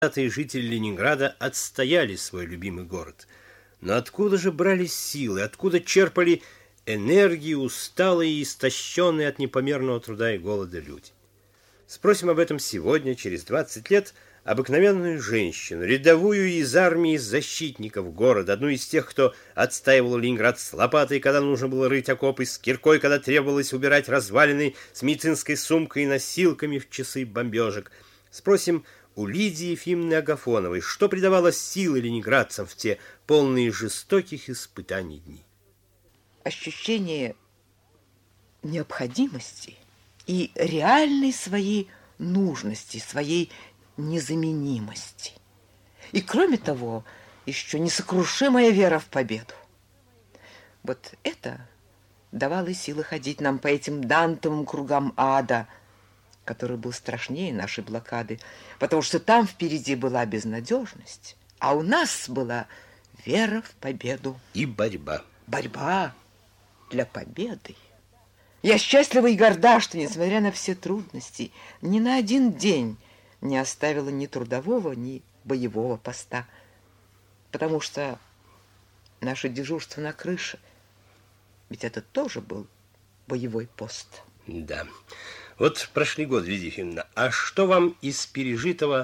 жители Ленинграда отстояли свой любимый город. Но откуда же брались силы, откуда черпали энергию усталые и истощенные от непомерного труда и голода люди? Спросим об этом сегодня, через 20 лет, обыкновенную женщину, рядовую из армии защитников города, одну из тех, кто отстаивал Ленинград с лопатой, когда нужно было рыть окопы, с киркой, когда требовалось убирать развалины, с медицинской сумкой и носилками в часы бомбежек. Спросим у Лидии Ефимовны Агафоновой, что придавало силы ленинградцам в те полные жестоких испытаний дни. Ощущение необходимости и реальной своей нужности, своей незаменимости. И кроме того, еще несокрушимая вера в победу. Вот это давало силы ходить нам по этим дантовым кругам ада, который был страшнее нашей блокады, потому что там впереди была безнадежность, а у нас была вера в победу. И борьба. Борьба для победы. Я счастлива и горда, что, несмотря на все трудности, ни на один день не оставила ни трудового, ни боевого поста. Потому что наше дежурство на крыше, ведь это тоже был боевой пост. Да. Вот прошли годы, Лидия Ефимовна, а что вам из пережитого,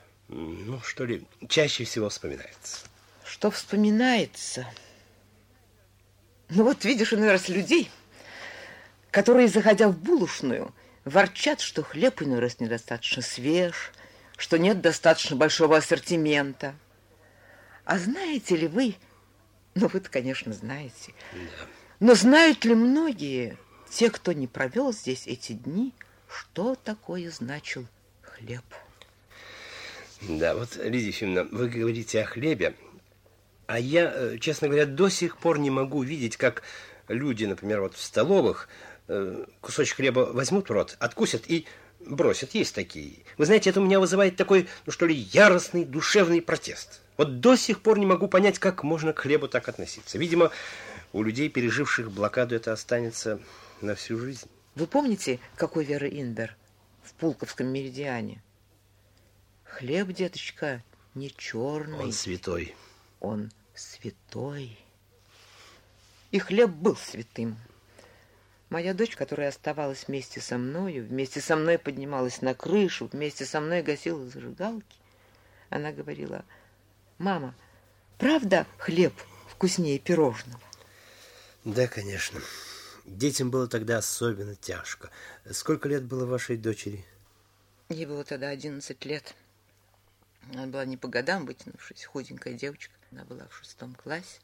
чаще всего вспоминается? Что вспоминается? Ну вот видишь иной раз людей, которые, заходя в булочную, ворчат, что хлеб иной раз недостаточно свеж, что нет достаточно большого ассортимента. А знаете ли вы, вы-то, конечно, знаете, да. Но знают ли многие, те, кто не провел здесь эти дни, что такое значил хлеб? Да, вот, Лидия Ефимовна, вы говорите о хлебе, а я, честно говоря, до сих пор не могу видеть, как люди, например, вот в столовых кусочек хлеба возьмут в рот, откусят и бросят. Есть такие. Вы знаете, это у меня вызывает такой, яростный душевный протест. Вот до сих пор не могу понять, как можно к хлебу так относиться. Видимо, у людей, переживших блокаду, это останется на всю жизнь. Вы помните, какой Вера Инбер в Пулковском меридиане? Хлеб, деточка, не черный. Он святой. Он святой. И хлеб был святым. Моя дочь, которая оставалась вместе со мной поднималась на крышу, вместе со мной гасила зажигалки, она говорила: «Мама, правда хлеб вкуснее пирожного?» Да, конечно. Детям было тогда особенно тяжко. Сколько лет было вашей дочери? Ей было тогда 11 лет. Она была не по годам вытянувшись, худенькая девочка. Она была в 6 классе.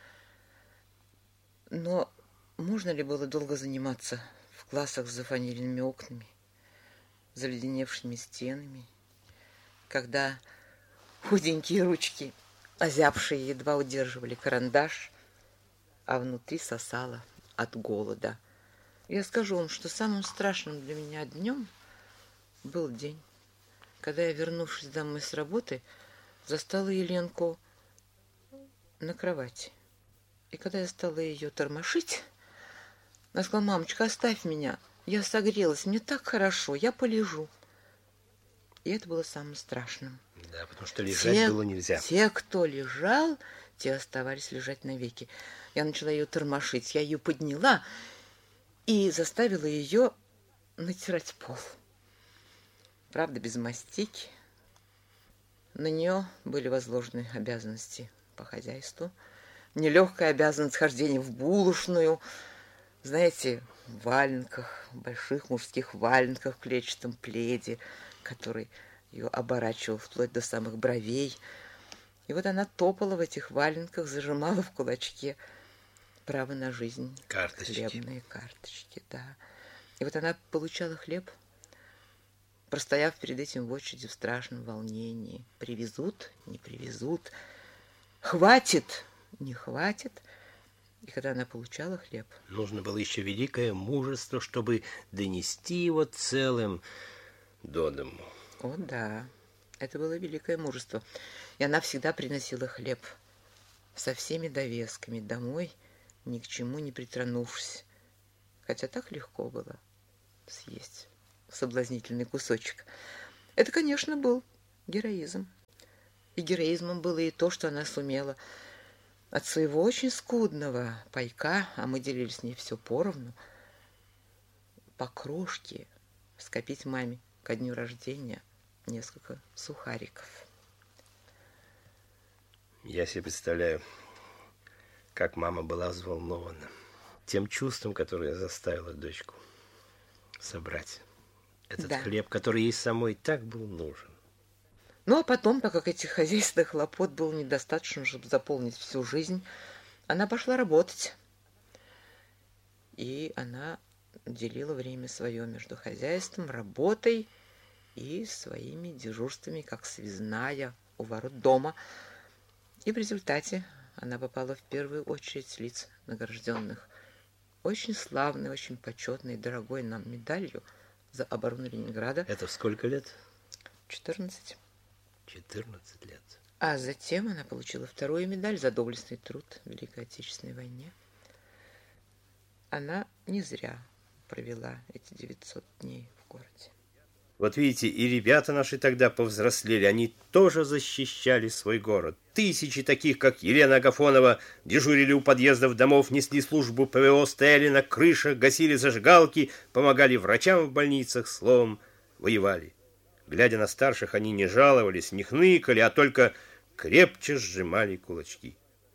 Но можно ли было долго заниматься в классах с зафанеренными окнами, заледеневшими стенами, когда худенькие ручки, озябшие, едва удерживали карандаш, а внутри сосало от голода? Я скажу вам, что самым страшным для меня днем был день, когда я, вернувшись домой с работы, застала Еленку на кровати. И когда я стала ее тормошить, она сказала: «Мамочка, оставь меня, я согрелась, мне так хорошо, я полежу». И это было самым страшным. Да, потому что лежать было нельзя. Те, кто лежал, те оставались лежать навеки. Я начала ее тормошить, я ее подняла и заставила ее натирать пол. Правда, без мастики. На нее были возложены обязанности по хозяйству. Нелегкая обязанность хождения в булочную, знаете, в валенках, в больших мужских валенках, в клетчатом пледе, который ее оборачивал вплоть до самых бровей. И вот она топала в этих валенках, зажимала в кулачке право на жизнь. Карточки. Хлебные карточки, да. И вот она получала хлеб, простояв перед этим в очереди в страшном волнении. Привезут, не привезут, хватит, не хватит. И когда она получала хлеб... Нужно было еще великое мужество, чтобы донести его целым до дому. О, да, это было великое мужество. И она всегда приносила хлеб со всеми довесками домой, ни к чему не притронувшись. Хотя так легко было съесть соблазнительный кусочек. Это, конечно, был героизм. И героизмом было и то, что она сумела от своего очень скудного пайка, а мы делили с ней все поровну, по крошке скопить маме ко дню рождения несколько сухариков. Я себе представляю, как мама была взволнована тем чувством, которое заставило дочку собрать этот хлеб, который ей самой так был нужен. Ну, а потом, так как этих хозяйственных хлопот было недостаточно, чтобы заполнить всю жизнь, она пошла работать. И она делила время свое между хозяйством, работой и своими дежурствами, как связная у ворот дома. И в результате она попала в первую очередь с лиц награжденных очень славной, очень почетной, дорогой нам медалью за оборону Ленинграда. Это в сколько лет? 14. 14 лет. А затем она получила вторую медаль за доблестный труд в Великой Отечественной войне. Она не зря провела эти 900 дней в городе. Вот видите, и ребята наши тогда повзрослели, они тоже защищали свой город. Тысячи таких, как Елена Агафонова, дежурили у подъездов домов, несли службу ПВО, стояли на крышах, гасили зажигалки, помогали врачам в больницах, словом, воевали. Глядя на старших, они не жаловались, не хныкали, а только крепче сжимали кулачки.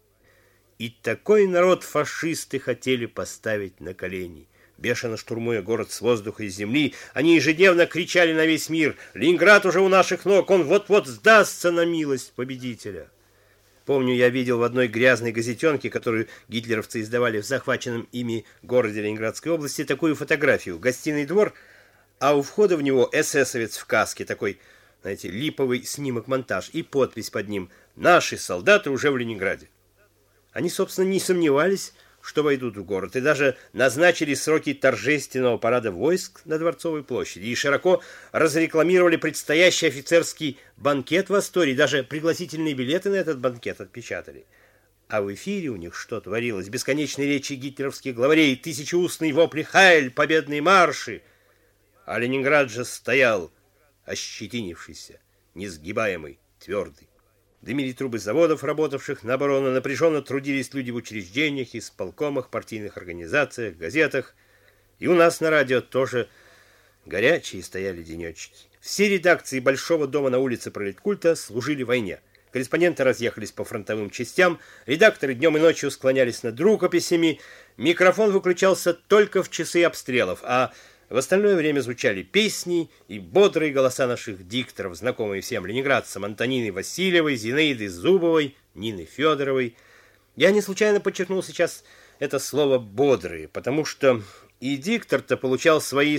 И такой народ фашисты хотели поставить на колени. Бешено штурмуя город с воздуха и земли, они ежедневно кричали на весь мир: «Ленинград уже у наших ног, он вот-вот сдастся на милость победителя». Помню, я видел в одной грязной газетенке, которую гитлеровцы издавали в захваченном ими городе Ленинградской области, такую фотографию: гостиный двор, а у входа в него эсэсовец в каске, такой, знаете, липовый снимок-монтаж, и подпись под ним: «Наши солдаты уже в Ленинграде». Они, собственно, не сомневались, что войдут в город, и даже назначили сроки торжественного парада войск на Дворцовой площади, и широко разрекламировали предстоящий офицерский банкет в Астории, даже пригласительные билеты на этот банкет отпечатали. А в эфире у них что творилось? Бесконечные речи гитлеровских главарей, тысячеустные вопли «Хайль!», победные марши. А Ленинград же стоял, ощетинившийся, несгибаемый, твердый. Дымили трубы заводов, работавших на оборону, напряженно трудились люди в учреждениях, исполкомах, партийных организациях, газетах. И у нас на радио тоже горячие стояли денечки. Все редакции Большого дома на улице Пролеткульта служили войне. Корреспонденты разъехались по фронтовым частям, редакторы днем и ночью склонялись над рукописями, микрофон выключался только в часы обстрелов, а в остальное время звучали песни и бодрые голоса наших дикторов, знакомые всем ленинградцам: Антонины Васильевой, Зинаиды Зубовой, Нины Федоровой. Я не случайно подчеркнул сейчас это слово «бодрые», потому что и диктор-то получал свои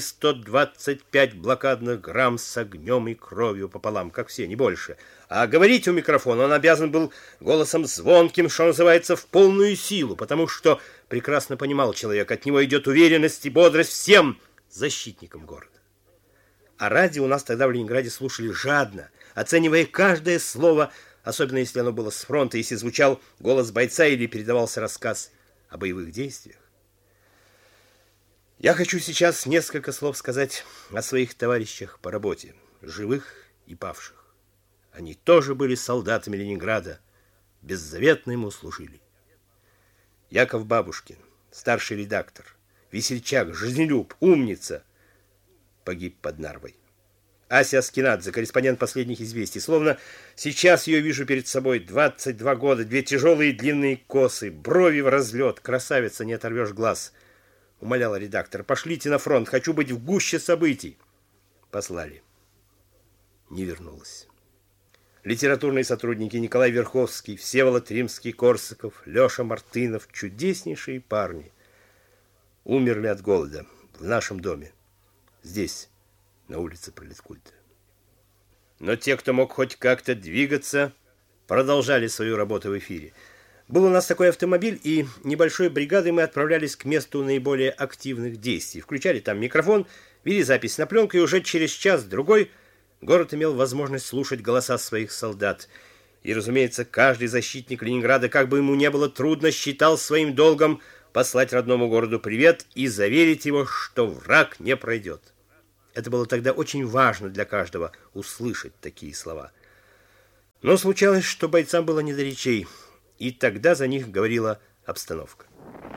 125 блокадных грамм с огнем и кровью пополам, как все, не больше. А говорить у микрофона он обязан был голосом звонким, что называется, в полную силу, потому что прекрасно понимал человек, от него идет уверенность и бодрость всем защитникам города. А радио у нас тогда в Ленинграде слушали жадно, оценивая каждое слово, особенно если оно было с фронта, если звучал голос бойца или передавался рассказ о боевых действиях. Я хочу сейчас несколько слов сказать о своих товарищах по работе, живых и павших. Они тоже были солдатами Ленинграда, беззаветно ему служили. Яков Бабушкин, старший редактор, весельчак, жизнелюб, умница, погиб под Нарвой. Ася Аскинадзе, корреспондент «Последних известий». Словно сейчас ее вижу перед собой. 22 года, две тяжелые длинные косы, брови в разлет. Красавица, не оторвешь глаз. Умоляла редактор: пошлите на фронт, хочу быть в гуще событий. Послали. Не вернулась. Литературные сотрудники Николай Верховский, Всеволод Римский-Корсаков, Леша Мартынов, чудеснейшие парни, умерли от голода в нашем доме, здесь, на улице Пролеткульта. Но те, кто мог хоть как-то двигаться, продолжали свою работу в эфире. Был у нас такой автомобиль, и небольшой бригадой мы отправлялись к месту наиболее активных действий. Включали там микрофон, вели запись на пленку, и уже через час-другой город имел возможность слушать голоса своих солдат. И, разумеется, каждый защитник Ленинграда, как бы ему не было трудно, считал своим долгом послать родному городу привет и заверить его, что враг не пройдет. Это было тогда очень важно для каждого — услышать такие слова. Но случалось, что бойцам было не до речей, и тогда за них говорила обстановка.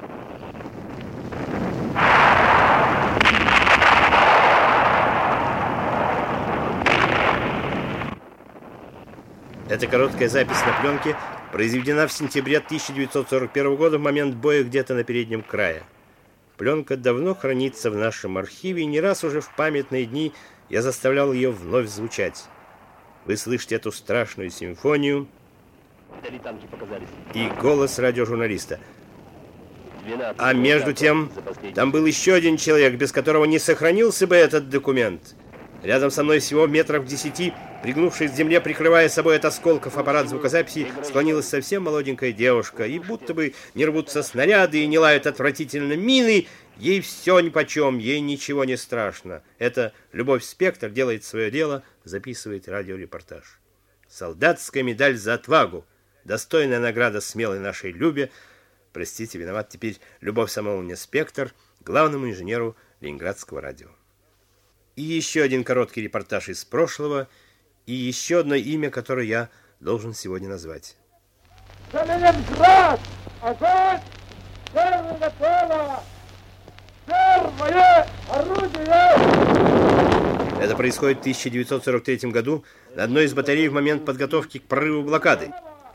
Эта короткая запись на пленке произведена в сентябре 1941 года в момент боя где-то на переднем крае. Пленка давно хранится в нашем архиве, и не раз уже в памятные дни я заставлял ее вновь звучать. Вы слышите эту страшную симфонию и голос радиожурналиста. А между тем, там был еще один человек, без которого не сохранился бы этот документ. Рядом со мной всего метров 10, пригнувшись к земле, прикрывая собой от осколков аппарат звукозаписи, склонилась совсем молоденькая девушка. И будто бы не рвутся снаряды и не лают отвратительно мины, ей все нипочем, ей ничего не страшно. Это Любовь Спектр делает свое дело, записывает радиорепортаж. Солдатская медаль за отвагу, достойная награда смелой нашей Любе. Простите, виноват теперь Любовь Самойловна Спектр, главному инженеру Ленинградского радио. И еще один короткий репортаж из прошлого, и еще одно имя, которое я должен сегодня назвать. За Ленинград! Огонь! Первое начало! Первое орудие! Это происходит в 1943 году на одной из батарей в момент подготовки к прорыву блокады.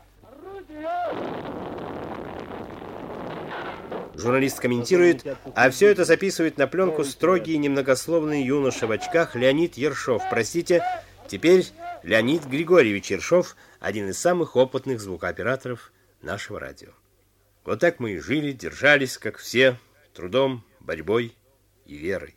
Журналист комментирует, а все это записывает на пленку строгий и немногословный юноша в очках Леонид Ершов. Простите, теперь Леонид Григорьевич Ершов, один из самых опытных звукооператоров нашего радио. Вот так мы и жили, держались, как все, трудом, борьбой и верой.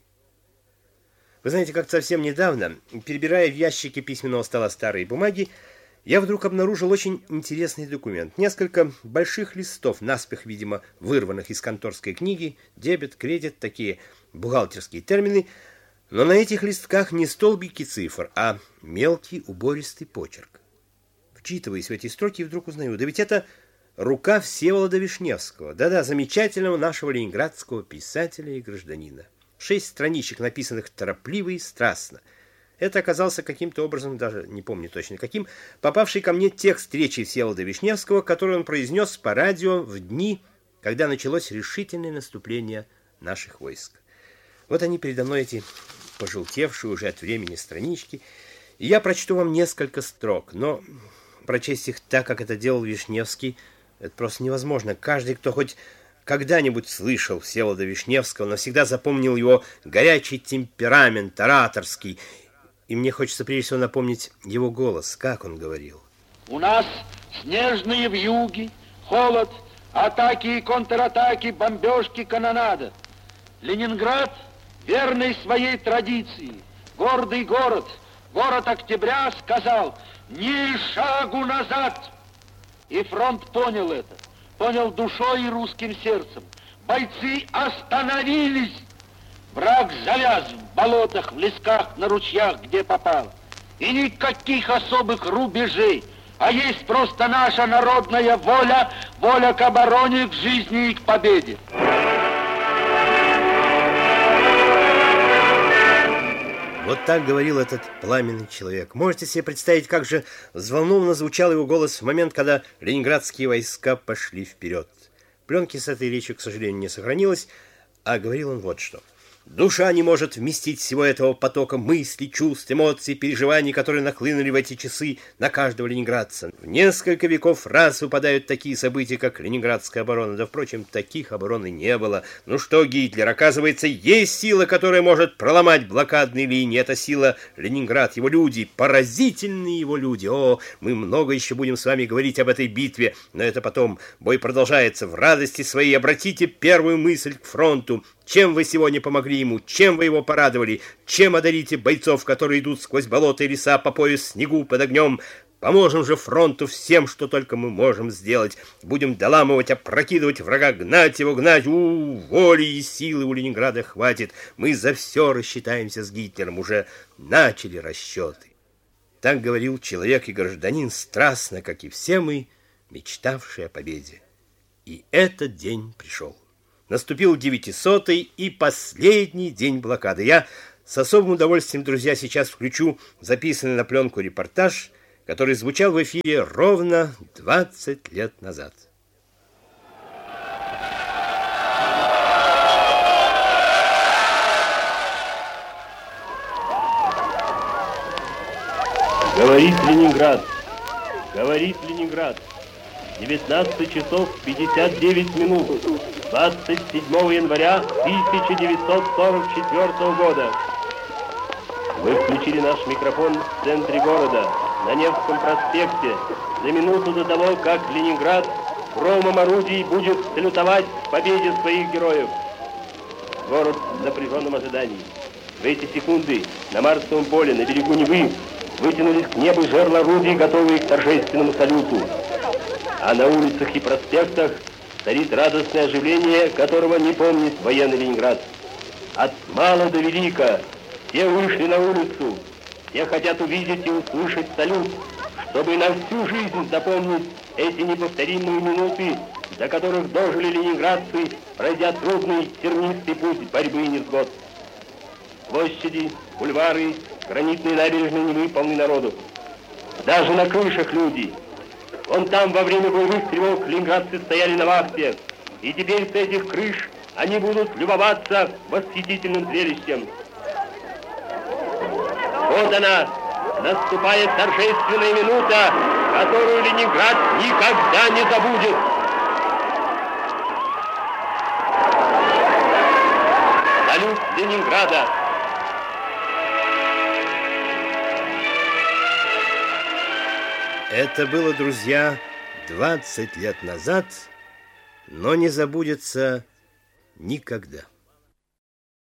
Вы знаете, как совсем недавно, перебирая в ящике письменного стола старые бумаги, я вдруг обнаружил очень интересный документ. Несколько больших листов, наспех, видимо, вырванных из конторской книги, дебет, кредит, такие бухгалтерские термины. Но на этих листках не столбики цифр, а мелкий убористый почерк. Вчитываясь в эти строки, вдруг узнаю, да ведь это рука Всеволода Вишневского, да-да, замечательного нашего ленинградского писателя и гражданина. 6 страничек, написанных торопливо и страстно. Это оказался каким-то образом, даже не помню точно каким, попавший ко мне текст речи Всеволода Вишневского, который он произнес по радио в дни, когда началось решительное наступление наших войск. Вот они передо мной, эти пожелтевшие уже от времени странички, и я прочту вам несколько строк, но прочесть их так, как это делал Вишневский, это просто невозможно. Каждый, кто хоть когда-нибудь слышал Всеволода Вишневского, навсегда запомнил его горячий темперамент, ораторский. И мне хочется прежде всего напомнить его голос, как он говорил. У нас снежные вьюги, холод, атаки и контратаки, бомбежки, канонада. Ленинград, верный своей традиции, гордый город, город октября, сказал: ни шагу назад. И фронт понял это, понял душой и русским сердцем. Бойцы остановились. Враг завяз в болотах, в лесках, на ручьях, где попало. И никаких особых рубежей, а есть просто наша народная воля, воля к обороне, к жизни и к победе. Вот так говорил этот пламенный человек. Можете себе представить, как же взволнованно звучал его голос в момент, когда ленинградские войска пошли вперед. Пленки с этой речью, к сожалению, не сохранилось, а говорил он вот что. Душа не может вместить всего этого потока мыслей, чувств, эмоций, переживаний, которые нахлынули в эти часы на каждого ленинградца. В несколько веков раз выпадают такие события, как Ленинградская оборона. Да, впрочем, таких оборон и не было. Ну что, Гитлер, оказывается, есть сила, которая может проломать блокадные линии. Это сила Ленинград, его люди, поразительные его люди. О, мы много еще будем с вами говорить об этой битве, но это потом. Бой продолжается. В радости своей обратите первую мысль к фронту. Чем вы сегодня помогли ему? Чем вы его порадовали? Чем одарите бойцов, которые идут сквозь болота и леса по пояс в снегу под огнем? Поможем же фронту всем, что только мы можем сделать. Будем доламывать, опрокидывать врага, гнать его, гнать. Воли и силы у Ленинграда хватит. Мы за все рассчитаемся с Гитлером. Уже начали расчеты. Так говорил человек и гражданин страстно, как и все мы, мечтавшие о победе. И этот день пришел. Наступил 900-й и последний день блокады. Я с особым удовольствием, друзья, сейчас включу записанный на пленку репортаж, который звучал в эфире ровно 20 лет назад. Говорит Ленинград, говорит Ленинград. 19 часов 59 минут 27 января 1944 года. Вы включили наш микрофон в центре города, на Невском проспекте, за минуту до того, как Ленинград громом орудий будет салютовать победе своих героев. Город в напряженном ожидании. В эти секунды на Марсовом поле, на берегу Невы, вытянулись к небу жерла орудий, готовые к торжественному салюту. А на улицах и проспектах царит радостное оживление, которого не помнит военный Ленинград. От мала до велика все вышли на улицу, все хотят увидеть и услышать салют, чтобы на всю жизнь запомнить эти неповторимые минуты, до которых дожили ленинградцы, пройдя трудный тернистый путь борьбы и невзгод. Площади, бульвары, гранитные набережные Невы полны народу. Даже на крышах люди. Вон там во время боевых тревог ленинградцы стояли на вахте. И теперь с этих крыш они будут любоваться восхитительным зрелищем. Вот она, наступает торжественная минута, которую Ленинград никогда не забудет. Салют Ленинграда. Это было, друзья, 20 лет назад, но не забудется никогда.